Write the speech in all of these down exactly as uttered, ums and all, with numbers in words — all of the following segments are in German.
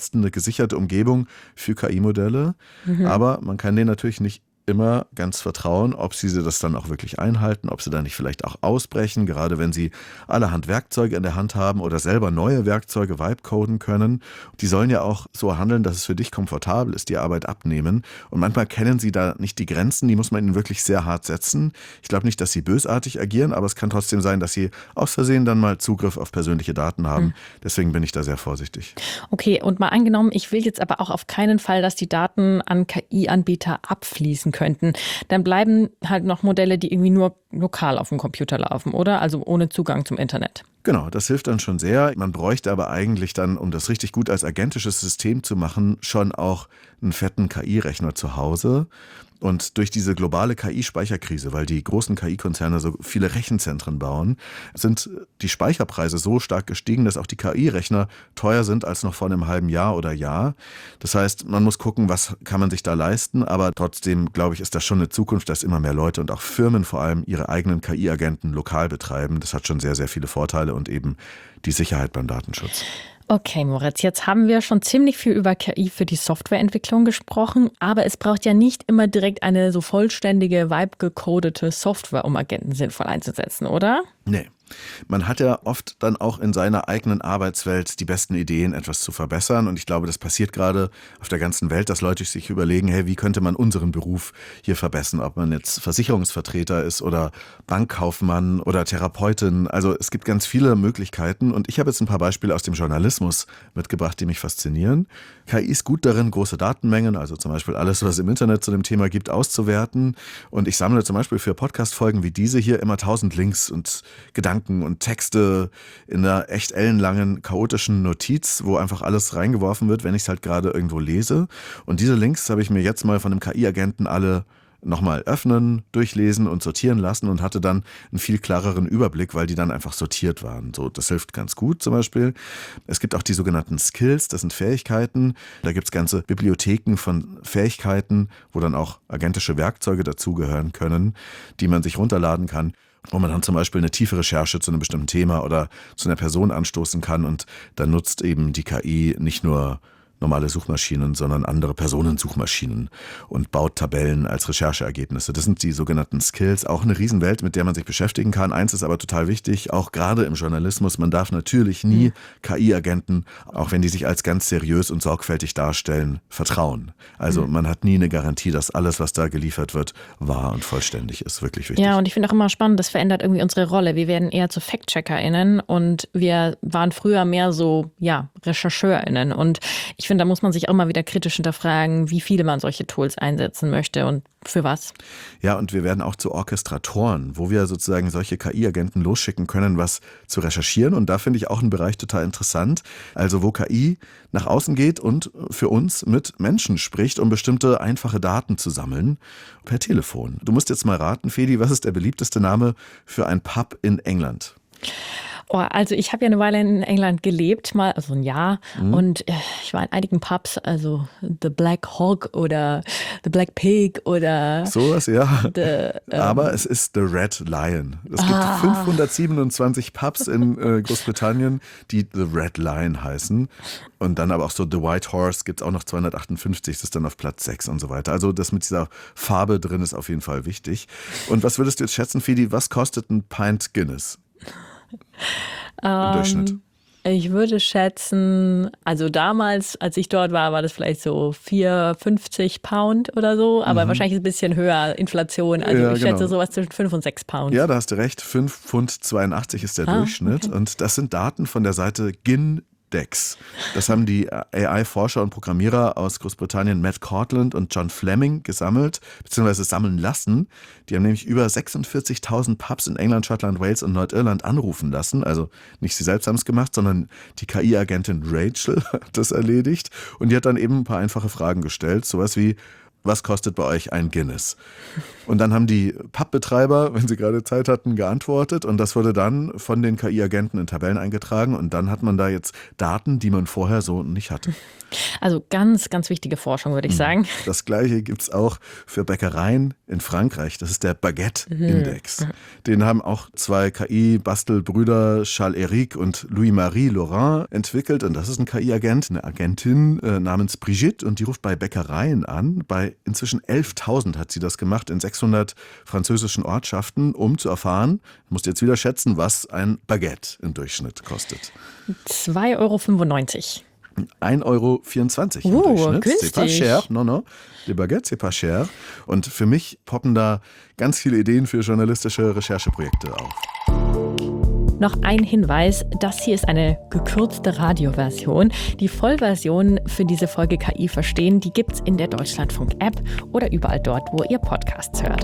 eine gesicherte Umgebung für K I-Modelle. Mhm. Aber man kann denen natürlich nicht immer ganz vertrauen, ob sie das dann auch wirklich einhalten, ob sie da nicht vielleicht auch ausbrechen, gerade wenn sie allerhand Werkzeuge in der Hand haben oder selber neue Werkzeuge vibe-coden können. Die sollen ja auch so handeln, dass es für dich komfortabel ist, die Arbeit abnehmen. Und manchmal kennen sie da nicht die Grenzen, die muss man ihnen wirklich sehr hart setzen. Ich glaube nicht, dass sie bösartig agieren, aber es kann trotzdem sein, dass sie aus Versehen dann mal Zugriff auf persönliche Daten haben. Hm. Deswegen bin ich da sehr vorsichtig. Okay, und mal angenommen, ich will jetzt aber auch auf keinen Fall, dass die Daten an K I-Anbieter abfließen könnten. Dann bleiben halt noch Modelle, die irgendwie nur lokal auf dem Computer laufen, oder? Also ohne Zugang zum Internet. Genau, das hilft dann schon sehr. Man bräuchte aber eigentlich dann, um das richtig gut als agentisches System zu machen, schon auch einen fetten K I-Rechner zu Hause. Und durch diese globale K I-Speicherkrise, weil die großen K I-Konzerne so viele Rechenzentren bauen, sind die Speicherpreise so stark gestiegen, dass auch die K I-Rechner teuer sind als noch vor einem halben Jahr oder Jahr. Das heißt, man muss gucken, was kann man sich da leisten. Aber trotzdem, glaube ich, ist das schon eine Zukunft, dass immer mehr Leute und auch Firmen vor allem ihre eigenen K I-Agenten lokal betreiben. Das hat schon sehr, sehr viele Vorteile und eben die Sicherheit beim Datenschutz. Okay, Moritz, jetzt haben wir schon ziemlich viel über K I für die Softwareentwicklung gesprochen, aber es braucht ja nicht immer direkt eine so vollständige, vibe-gecodete Software, um Agenten sinnvoll einzusetzen, oder? Nee. Man hat ja oft dann auch in seiner eigenen Arbeitswelt die besten Ideen, etwas zu verbessern. Und ich glaube, das passiert gerade auf der ganzen Welt, dass Leute sich überlegen, hey, wie könnte man unseren Beruf hier verbessern? Ob man jetzt Versicherungsvertreter ist oder Bankkaufmann oder Therapeutin. Also es gibt ganz viele Möglichkeiten. Und ich habe jetzt ein paar Beispiele aus dem Journalismus mitgebracht, die mich faszinieren. K I ist gut darin, große Datenmengen, also zum Beispiel alles, was es im Internet zu dem Thema gibt, auszuwerten. Und ich sammle zum Beispiel für Podcast-Folgen wie diese hier immer tausend Links und Gedanken und Texte in einer echt ellenlangen, chaotischen Notiz, wo einfach alles reingeworfen wird, wenn ich es halt gerade irgendwo lese. Und diese Links habe ich mir jetzt mal von einem K I-Agenten alle nochmal öffnen, durchlesen und sortieren lassen und hatte dann einen viel klareren Überblick, weil die dann einfach sortiert waren. So, das hilft ganz gut zum Beispiel. Es gibt auch die sogenannten Skills, das sind Fähigkeiten. Da gibt es ganze Bibliotheken von Fähigkeiten, wo dann auch agentische Werkzeuge dazugehören können, die man sich runterladen kann, wo man dann zum Beispiel eine tiefe Recherche zu einem bestimmten Thema oder zu einer Person anstoßen kann und dann nutzt eben die K I nicht nur normale Suchmaschinen, sondern andere Personensuchmaschinen und baut Tabellen als Rechercheergebnisse. Das sind die sogenannten Skills. Auch eine Riesenwelt, mit der man sich beschäftigen kann. Eins ist aber total wichtig, auch gerade im Journalismus, man darf natürlich nie mhm. K I-Agenten, auch wenn die sich als ganz seriös und sorgfältig darstellen, vertrauen. Also mhm. man hat nie eine Garantie, dass alles, was da geliefert wird, wahr und vollständig ist. Wirklich wichtig. Ja, und ich finde auch immer spannend, das verändert irgendwie unsere Rolle. Wir werden eher zu Fact-CheckerInnen und wir waren früher mehr so, ja, RechercheurInnen. Und ich Ich finde, da muss man sich auch mal wieder kritisch hinterfragen, wie viele man solche Tools einsetzen möchte und für was. Ja, und wir werden auch zu Orchestratoren, wo wir sozusagen solche K I-Agenten losschicken können, was zu recherchieren. Und da finde ich auch einen Bereich total interessant. Also wo K I nach außen geht und für uns mit Menschen spricht, um bestimmte einfache Daten zu sammeln per Telefon. Du musst jetzt mal raten, Fedi, was ist der beliebteste Name für ein Pub in England? Oh, also ich habe ja eine Weile in England gelebt, mal also ein Jahr. Mhm. Und ich war in einigen Pubs, also The Black Hog oder The Black Pig oder sowas, ja. The, ähm, Aber es ist The Red Lion. Es gibt ah. fünfhundertsiebenundzwanzig Pubs in äh, Großbritannien, die The Red Lion heißen. Und dann aber auch so The White Horse gibt es auch noch zweihundertachtundfünfzig, das ist dann auf Platz sechs und so weiter. Also das mit dieser Farbe drin ist auf jeden Fall wichtig. Und was würdest du jetzt schätzen, Fedi, was kostet ein Pint Guinness? Im Durchschnitt. Ich würde schätzen, also damals, als ich dort war, war das vielleicht so vier fünfzig Pound oder so, aber mhm. wahrscheinlich ist es ein bisschen höher, Inflation. Also ja, ich genau. schätze sowas zwischen fünf und sechs Pound. Ja, da hast du recht, fünf Pfund zweiundachtzig ist der ah, Durchschnitt. Okay. Und das sind Daten von der Seite Gin Dex. Das haben die A I-Forscher und Programmierer aus Großbritannien Matt Cortland und John Fleming gesammelt, beziehungsweise sammeln lassen. Die haben nämlich über sechsundvierzigtausend Pubs in England, Schottland, Wales und Nordirland anrufen lassen. Also nicht sie selbst haben es gemacht, sondern die K I-Agentin Rachel hat das erledigt. Und die hat dann eben ein paar einfache Fragen gestellt. Sowas wie, was kostet bei euch ein Guinness? Und dann haben die Pubbetreiber, wenn sie gerade Zeit hatten, geantwortet und das wurde dann von den K I-Agenten in Tabellen eingetragen und dann hat man da jetzt Daten, die man vorher so nicht hatte. Also ganz, ganz wichtige Forschung, würde ich sagen. Das Gleiche gibt es auch für Bäckereien in Frankreich. Das ist der Baguette-Index. Mhm. Den haben auch zwei K I-Bastelbrüder, Charles-Éric und Louis-Marie Laurent, entwickelt. Und das ist ein K I-Agent, eine Agentin äh, namens Brigitte. Und die ruft bei Bäckereien an. Bei inzwischen elftausend hat sie das gemacht in sechshundert französischen Ortschaften, um zu erfahren, ich muss jetzt wieder schätzen, was ein Baguette im Durchschnitt kostet. zwei Euro fünfundneunzig. ein Euro vierundzwanzig im uh, Durchschnitt. Günstig. C'est pas cher, non, non. Les baguettes, c'est pas cher. Und für mich poppen da ganz viele Ideen für journalistische Rechercheprojekte auf. Noch ein Hinweis, das hier ist eine gekürzte Radioversion. Die Vollversion für diese Folge K I verstehen, die gibt's in der Deutschlandfunk-App oder überall dort, wo ihr Podcasts hört.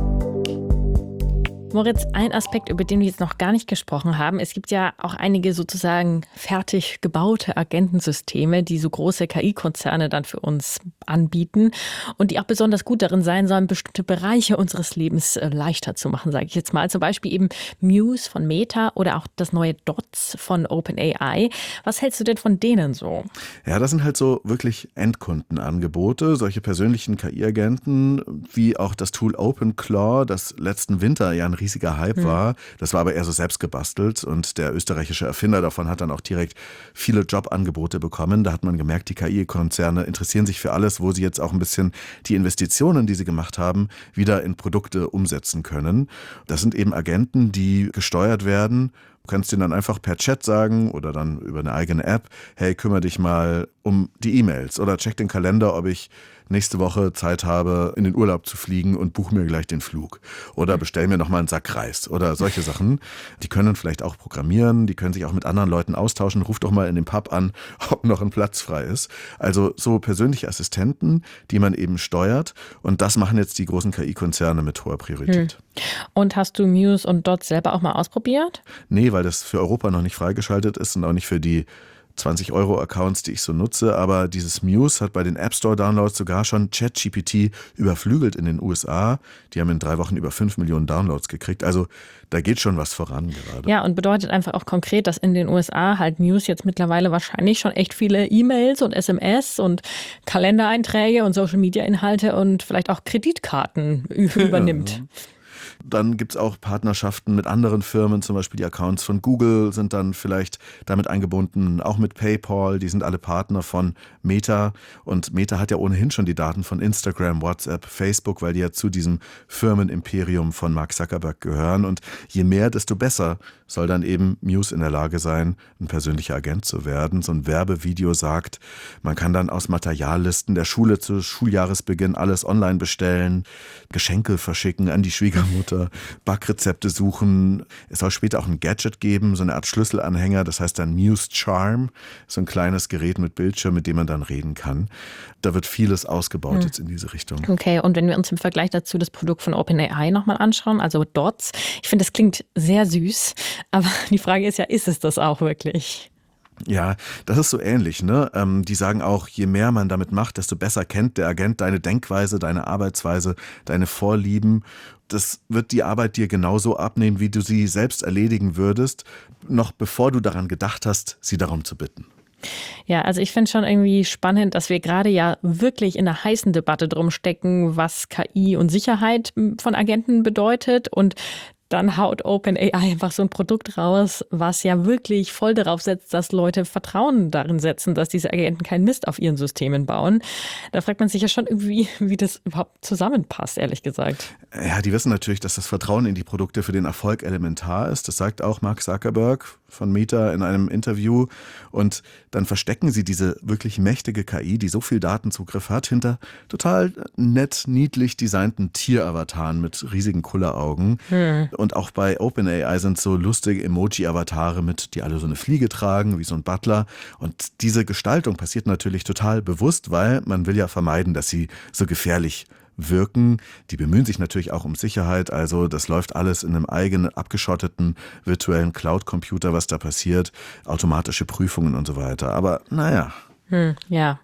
Moritz, ein Aspekt, über den wir jetzt noch gar nicht gesprochen haben. Es gibt ja auch einige sozusagen fertig gebaute Agentensysteme, die so große K I-Konzerne dann für uns anbieten und die auch besonders gut darin sein sollen, bestimmte Bereiche unseres Lebens leichter zu machen, sage ich jetzt mal. Zum Beispiel eben Muse von Meta oder auch das neue Dots von OpenAI. Was hältst du denn von denen so? Ja, das sind halt so wirklich Endkundenangebote, solche persönlichen K I-Agenten, wie auch das Tool OpenClaw, das letzten Winter ja ein riesiger Hype war. Das war aber eher so selbst gebastelt und der österreichische Erfinder davon hat dann auch direkt viele Jobangebote bekommen. Da hat man gemerkt, die K I-Konzerne interessieren sich für alles, wo sie jetzt auch ein bisschen die Investitionen, die sie gemacht haben, wieder in Produkte umsetzen können. Das sind eben Agenten, die gesteuert werden. Du kannst denen dann einfach per Chat sagen oder dann über eine eigene App, hey, kümmere dich mal um die E-Mails oder check den Kalender, ob ich nächste Woche Zeit habe, in den Urlaub zu fliegen und buche mir gleich den Flug. Oder bestell mir noch mal einen Sack Reis oder solche Sachen. Die können vielleicht auch programmieren, die können sich auch mit anderen Leuten austauschen. Ruf doch mal in den Pub an, ob noch ein Platz frei ist. Also so persönliche Assistenten, die man eben steuert. Und das machen jetzt die großen K I-Konzerne mit hoher Priorität. Hm. Und hast du Muse und Dots selber auch mal ausprobiert? Nee, weil das für Europa noch nicht freigeschaltet ist und auch nicht für die zwanzig Euro Accounts, die ich so nutze, aber dieses Muse hat bei den App Store Downloads sogar schon ChatGPT überflügelt in den U S A. Die haben in drei Wochen über fünf Millionen Downloads gekriegt. Also da geht schon was voran gerade. Ja, und bedeutet einfach auch konkret, dass in den U S A halt Muse jetzt mittlerweile wahrscheinlich schon echt viele E-Mails und S M S und Kalendereinträge und Social Media Inhalte und vielleicht auch Kreditkarten übernimmt. Ja. Dann gibt es auch Partnerschaften mit anderen Firmen, zum Beispiel die Accounts von Google sind dann vielleicht damit eingebunden, auch mit PayPal, die sind alle Partner von Meta und Meta hat ja ohnehin schon die Daten von Instagram, WhatsApp, Facebook, weil die ja zu diesem Firmenimperium von Mark Zuckerberg gehören und je mehr, desto besser soll dann eben Muse in der Lage sein, ein persönlicher Agent zu werden. So ein Werbevideo sagt, man kann dann aus Materiallisten der Schule zu Schuljahresbeginn alles online bestellen, Geschenke verschicken an die Schwiegermutter, Backrezepte suchen. Es soll später auch ein Gadget geben, so eine Art Schlüsselanhänger, das heißt dann Muse Charm, so ein kleines Gerät mit Bildschirm, mit dem man dann reden kann. Da wird vieles ausgebaut hm. jetzt in diese Richtung. Okay, und wenn wir uns im Vergleich dazu das Produkt von OpenAI nochmal anschauen, also Dots, ich finde, das klingt sehr süß, aber die Frage ist ja, ist es das auch wirklich? Ja, das ist so ähnlich, ne? Ähm, die sagen auch, je mehr man damit macht, desto besser kennt der Agent deine Denkweise, deine Arbeitsweise, deine Vorlieben. Das wird die Arbeit dir genauso abnehmen, wie du sie selbst erledigen würdest, noch bevor du daran gedacht hast, sie darum zu bitten. Ja, also ich finde schon irgendwie spannend, dass wir gerade ja wirklich in einer heißen Debatte drum stecken, was K I und Sicherheit von Agenten bedeutet und dann haut OpenAI einfach so ein Produkt raus, was ja wirklich voll darauf setzt, dass Leute Vertrauen darin setzen, dass diese Agenten keinen Mist auf ihren Systemen bauen. Da fragt man sich ja schon irgendwie, wie das überhaupt zusammenpasst, ehrlich gesagt. Ja, die wissen natürlich, dass das Vertrauen in die Produkte für den Erfolg elementar ist. Das sagt auch Mark Zuckerberg von Meta in einem Interview. Und dann verstecken sie diese wirklich mächtige K I, die so viel Datenzugriff hat, hinter total nett, niedlich designten Tieravataren mit riesigen Kulleraugen. Hm. Und auch bei OpenAI sind so lustige Emoji-Avatare mit, die alle so eine Fliege tragen, wie so ein Butler. Und diese Gestaltung passiert natürlich total bewusst, weil man will ja vermeiden, dass sie so gefährlich wirken. Die bemühen sich natürlich auch um Sicherheit. Also das läuft alles in einem eigenen, abgeschotteten virtuellen Cloud-Computer, was da passiert. Automatische Prüfungen und so weiter. Aber naja. Hm, ja,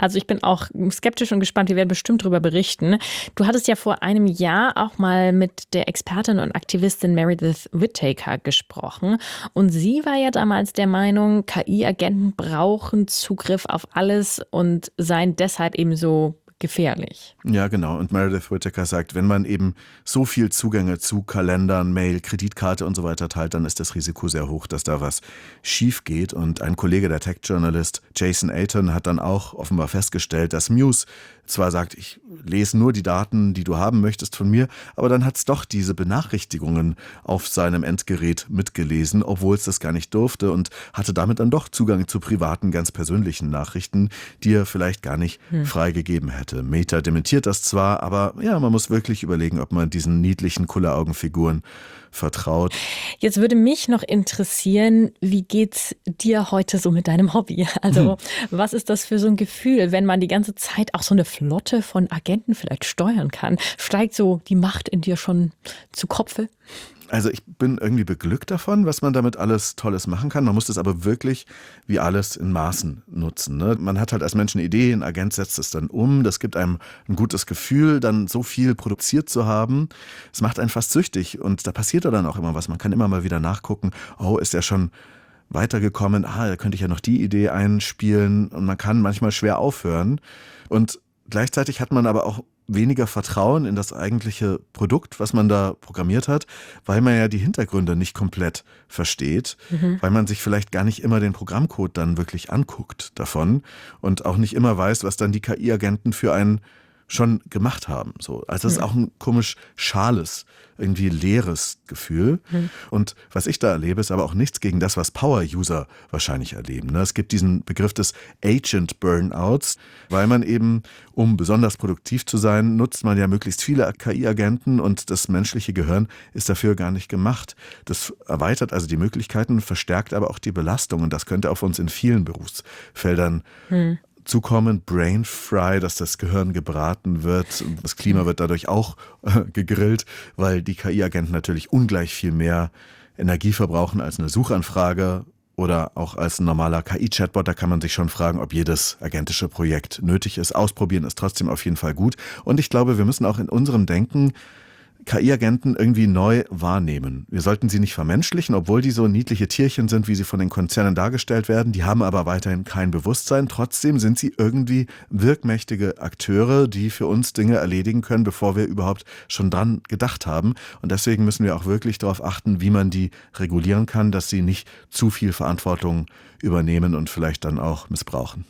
Also ich bin auch skeptisch und gespannt. Wir werden bestimmt darüber berichten. Du hattest ja vor einem Jahr auch mal mit der Expertin und Aktivistin Meredith Whittaker gesprochen. Und sie war ja damals der Meinung, K I-Agenten brauchen Zugriff auf alles und seien deshalb eben so gefährlich. Ja, genau. Und Meredith Whittaker sagt, wenn man eben so viel Zugänge zu Kalendern, Mail, Kreditkarte und so weiter teilt, dann ist das Risiko sehr hoch, dass da was schief geht. Und ein Kollege, der Tech-Journalist Jason Ayton, hat dann auch offenbar festgestellt, dass Muse zwar sagt, ich lese nur die Daten, die du haben möchtest von mir, aber dann hat es doch diese Benachrichtigungen auf seinem Endgerät mitgelesen, obwohl es das gar nicht durfte und hatte damit dann doch Zugang zu privaten, ganz persönlichen Nachrichten, die er vielleicht gar nicht hm. freigegeben hätte. Meta dementiert das zwar, aber ja, man muss wirklich überlegen, ob man diesen niedlichen Kulleraugenfiguren vertraut. Jetzt würde mich noch interessieren, wie geht's dir heute so mit deinem Hobby? Also hm. was ist das für so ein Gefühl, wenn man die ganze Zeit auch so eine Flotte von Agenten vielleicht steuern kann? Steigt so die Macht in dir schon zu Kopfe? Also ich bin irgendwie beglückt davon, was man damit alles Tolles machen kann. Man muss das aber wirklich wie alles in Maßen nutzen. Ne? Man hat halt als Mensch eine Idee, ein Agent setzt es dann um. Das gibt einem ein gutes Gefühl, dann so viel produziert zu haben. Es macht einen fast süchtig und da passiert dann auch immer was. Man kann immer mal wieder nachgucken, oh, ist er schon weitergekommen? Ah, da könnte ich ja noch die Idee einspielen. Und man kann manchmal schwer aufhören. Und gleichzeitig hat man aber auch weniger Vertrauen in das eigentliche Produkt, was man da programmiert hat, weil man ja die Hintergründe nicht komplett versteht, mhm. weil man sich vielleicht gar nicht immer den Programmcode dann wirklich anguckt davon und auch nicht immer weiß, was dann die K I-Agenten für einen schon gemacht haben. So. Also es ist auch ein komisch schales, irgendwie leeres Gefühl. Mhm. Und was ich da erlebe, ist aber auch nichts gegen das, was Power-User wahrscheinlich erleben. Es gibt diesen Begriff des Agent-Burnouts, weil man eben, um besonders produktiv zu sein, nutzt man ja möglichst viele K I-Agenten und das menschliche Gehirn ist dafür gar nicht gemacht. Das erweitert also die Möglichkeiten, verstärkt aber auch die Belastung und das könnte auf uns in vielen Berufsfeldern mhm. zukommen, Brain Fry, dass das Gehirn gebraten wird und das Klima wird dadurch auch äh, gegrillt, weil die K I-Agenten natürlich ungleich viel mehr Energie verbrauchen als eine Suchanfrage oder auch als ein normaler K I-Chatbot. Da kann man sich schon fragen, ob jedes agentische Projekt nötig ist. Ausprobieren ist trotzdem auf jeden Fall gut. Und ich glaube, wir müssen auch in unserem Denken K I-Agenten irgendwie neu wahrnehmen. Wir sollten sie nicht vermenschlichen, obwohl die so niedliche Tierchen sind, wie sie von den Konzernen dargestellt werden. Die haben aber weiterhin kein Bewusstsein. Trotzdem sind sie irgendwie wirkmächtige Akteure, die für uns Dinge erledigen können, bevor wir überhaupt schon dran gedacht haben. Und deswegen müssen wir auch wirklich darauf achten, wie man die regulieren kann, dass sie nicht zu viel Verantwortung übernehmen und vielleicht dann auch missbrauchen.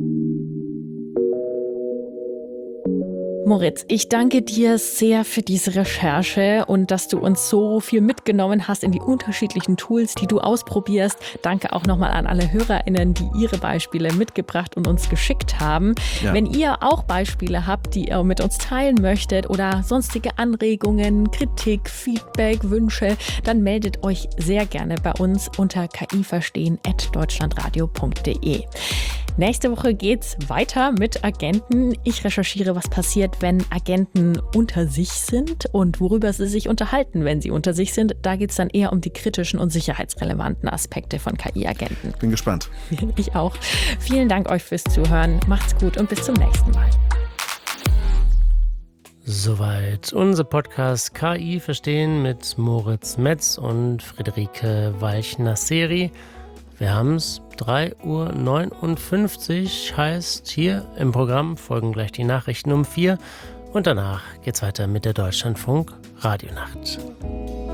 Moritz, ich danke dir sehr für diese Recherche und dass du uns so viel mitgenommen hast in die unterschiedlichen Tools, die du ausprobierst. Danke auch nochmal an alle HörerInnen, die ihre Beispiele mitgebracht und uns geschickt haben. Ja. Wenn ihr auch Beispiele habt, die ihr mit uns teilen möchtet oder sonstige Anregungen, Kritik, Feedback, Wünsche, dann meldet euch sehr gerne bei uns unter kiverstehen at deutschlandradio punkt de. Nächste Woche geht's weiter mit Agenten. Ich recherchiere, was passiert, wenn Agenten unter sich sind und worüber sie sich unterhalten, wenn sie unter sich sind. Da geht's dann eher um die kritischen und sicherheitsrelevanten Aspekte von K I-Agenten. Bin gespannt. Ich auch. Vielen Dank euch fürs Zuhören. Macht's gut und bis zum nächsten Mal. Soweit unser Podcast K I verstehen mit Moritz Metz und Friederike Walch-Nasseri. Wir haben es, drei Uhr neunundfünfzig, heißt hier im Programm folgen gleich die Nachrichten um vier und danach geht's weiter mit der Deutschlandfunk Radionacht.